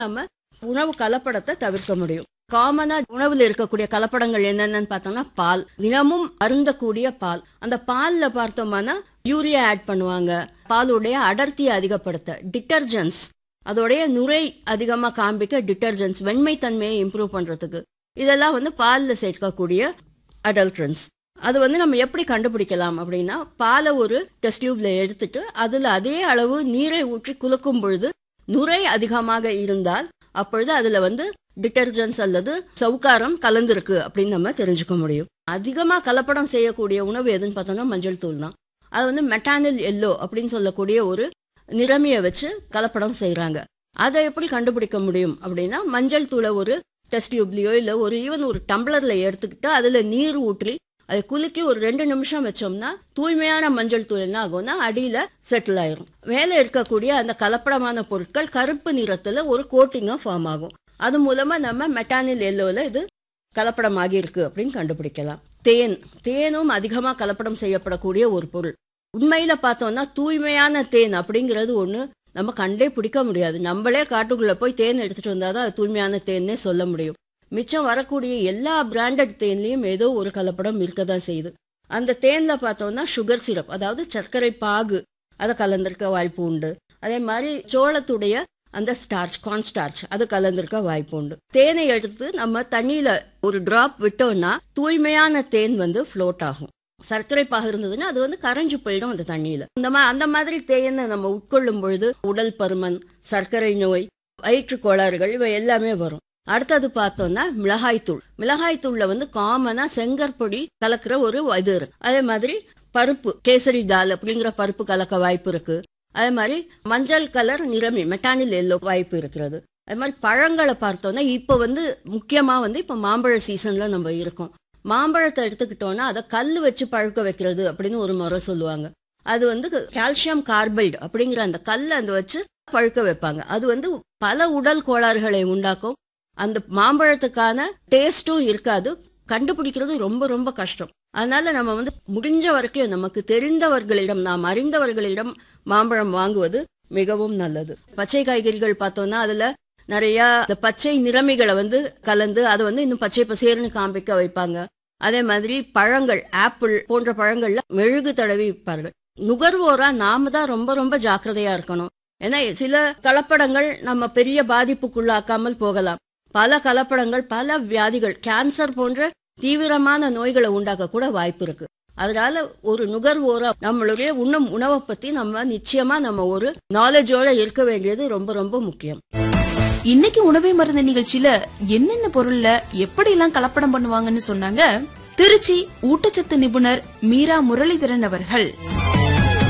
நம்ம உணவு கலப்படத்தை தவிர்க்க முடியும். காமனா உணவுல இருக்கக்கூடிய கலப்படங்கள் என்னென்னு பார்த்தோம்னா பால், தினமும் அருந்தக்கூடிய பால். அந்த பால்ல பார்த்தோம்னா யூரியா ஆட் பண்ணுவாங்க, பாலுடைய அடர்த்தியை அதிகப்படுத்த, டிட்டர்ஜென்ட்ஸ் அதோடைய நுரை அதிகமா காண்பிக்க டிட்டர்ஜென்ட்ஸ், வெண்மை தன்மையை இம்ப்ரூவ் பண்றதுக்கு, இதெல்லாம் பால்ல சேர்க்கக்கூடிய அடல்ட்ரன்ஸ். அது நம்ம எப்படி கண்டுபிடிக்கலாம் அப்படின்னா, பாலை ஒரு டெஸ்ட் டியூப்ல எடுத்துட்டு அதுல அதே அளவு நீரை ஊற்றி குலுக்கும் பொழுது நுரை அதிகமாக இருந்தால் அப்பொழுது அதுல டிட்டர்ஜென்ட்ஸ் அல்லது சவுக்காரம் கலந்திருக்கு அப்படின்னு நம்ம தெரிஞ்சுக்க முடியும். அதிகமா கலப்படம் செய்யக்கூடிய உணவு எதுன்னு பார்த்தோம்னா மஞ்சள் தூள் தான். அது மெட்டானில் எல்லோ அப்படின்னு சொல்லக்கூடிய ஒரு நிறமியை வச்சு கலப்படம் செய்யறாங்க. அதை எப்படி கண்டுபிடிக்க முடியும் அப்படின்னா, மஞ்சள் தூளை ஒரு டெஸ்ட் டியூப்லயோ இல்ல ஈவன் ஒரு டம்ளர்ல எடுத்துக்கிட்டு அதுல நீர் ஊற்றி அதை குலுக்கி ஒரு 2 நிமிஷம் வச்சோம்னா தூய்மையான மஞ்சள் தூள் என்ன ஆகும்னா அடியில செட்டில் ஆயிரும். மேல இருக்கக்கூடிய அந்த கலப்படமான பொருட்கள் கருப்பு நிறத்துல ஒரு கோட்டிங்கா ஃபார்ம் ஆகும். அது மூலமா நம்ம மெட்டானில் எல்லோல இது கலப்படம் ஆகியிருக்கு அப்படின்னு கண்டுபிடிக்கலாம். தேனும் அதிகமா கலப்படம் செய்யப்படக்கூடிய ஒரு பொருள். உண்மையில பார்த்தோம்னா தூய்மையான தேன் அப்படிங்கிறது ஒண்ணு நம்ம கண்டே பிடிக்க முடியாது. நம்மளே காட்டுக்குள்ள போய் தேன் எடுத்துட்டு வந்தாதான் அது தூய்மையான தேன்னே சொல்ல முடியும். மிச்சம் வரக்கூடிய எல்லா பிராண்டட் தேன்லயும் ஏதோ ஒரு கலப்படம் இருக்கதான் செய்யுது. அந்த தேன்ல பார்த்தோம்னா சுகர் சிரப், அதாவது சர்க்கரை பாகு, அதை கலந்திருக்க வாய்ப்பு உண்டு. அதே மாதிரி சோளத்துடைய அந்த ஸ்டார்ச், கார்ன்ஸ்டார்ச், அது கலந்திருக்க வாய்ப்பு உண்டு. தேனை எடுத்து நம்ம தண்ணியில ஒரு டிராப் விட்டோம்னா தூய்மையான தேன் ஃப்ளோட் ஆகும். சர்க்கரை பாகு இருந்ததுன்னா அது கரைஞ்சு போயிடும் அந்த தண்ணியில. அந்த மாதிரி தேனை நம்ம உட்கொள்ளும் பொழுது உடல் பருமன், சர்க்கரை நோய், வயிற்று கோளாறுகள் இவை எல்லாமே வரும். அடுத்தது பார்த்தோம்னா மிளகாய் தூள்ல காமனா செங்கற்பொடி கலக்கிற ஒரு இது இருக்கு. அதே மாதிரி பருப்பு, கேசரி தால் அப்படிங்கிற பருப்பு கலக்க வாய்ப்பு இருக்கு. அதே மாதிரி மஞ்சள் கலர் நிறமி, மெட்டானில் எல்லோ வாய்ப்பு இருக்கிறது. அதே மாதிரி பழங்களை பார்த்தோம்னா இப்போ முக்கியமா இப்போ மாம்பழ சீசன்ல நம்ம இருக்கோம். மாம்பழத்தை எடுத்துக்கிட்டோம்னா அதை கல் வச்சு பழுக்க வைக்கிறது அப்படின்னு ஒரு முறை சொல்லுவாங்க. அது கால்சியம் கார்பைடு அப்படிங்கிற அந்த கல்லை வச்சு பழுக்க வைப்பாங்க. அது பல உடல் கோளாறுகளை உண்டாக்கும். அந்த மாம்பழத்துக்கான டேஸ்டும் இருக்காது. கண்டுபிடிக்கிறது ரொம்ப ரொம்ப கஷ்டம். அதனால நம்ம முடிஞ்ச வரைக்கும் நமக்கு தெரிந்தவர்களிடம், நாம் அறிந்தவர்களிடம் மாம்பழம் வாங்குவது மிகவும் நல்லது. பச்சை காய்கறிகள் பார்த்தோம்னா அதுல நிறைய இந்த பச்சை நிறமிகளை கலந்து அதை இன்னும் பச்சை பசேர்னு காண்பிக்க வைப்பாங்க. அதே மாதிரி பழங்கள், ஆப்பிள் போன்ற பழங்கள்ல மெழுகு தடவி வைப்பார்கள். நுகர்வோரா நாம தான் ரொம்ப ரொம்ப ஜாக்கிரதையா இருக்கணும். ஏன்னா சில கலப்படங்கள் நம்ம பெரிய பாதிப்புக்குள்ளாக்காமல் போகலாம். பல கலப்படங்கள் பல வியாதிகள், கேன்சர் போன்ற தீவிரமான நோய்களை உண்டாக்க கூட வாய்ப்பு இருக்கு. அதனால ஒரு நுகர்வோரா நம்மளுடைய உண்ணும் உணவை பத்தி நம்ம நிச்சயமா நம்ம ஒரு நாலேஜோட இருக்க வேண்டியது ரொம்ப ரொம்ப முக்கியம். இன்னைக்கு உணவே மருந்து நிகழ்ச்சியில என்னென்ன பொருள்ல எப்படி எல்லாம் கலப்படம் பண்ணுவாங்கன்னு சொன்னாங்க திருச்சி ஊட்டச்சத்து நிபுணர் மீரா முரளிதரன் அவர்கள்.